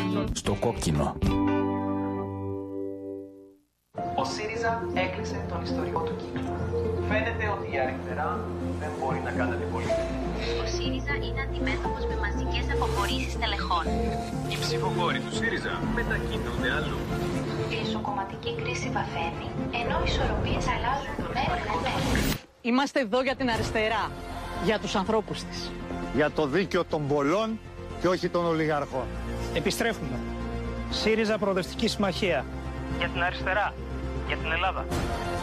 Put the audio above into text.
Στο κόκκινο. Ο ΣΥΡΙΖΑ έκλεισε τον ιστορικό του κύκλο. Φαίνεται ότι η αριστερά δεν μπορεί να κάνει αντιπολίτευση. Ο ΣΥΡΙΖΑ είναι αντιμέτωπος με μαζικές αποχωρήσεις τελεχών. Οι ψηφοφόροι του ΣΥΡΙΖΑ μετακινούνται αλλού. Η εσωκομματική κρίση βαθαίνει, ενώ οι ισορροπίες αλλάζουν μέρα με μέρα. Είμαστε εδώ για την αριστερά, για τους ανθρώπους της. Για το δίκαιο των πολλών και όχι των ολιγαρχών. Επιστρέφουμε. ΣΥΡΙΖΑ Προοδευτική Συμμαχία. Για την αριστερά. Για την Ελλάδα.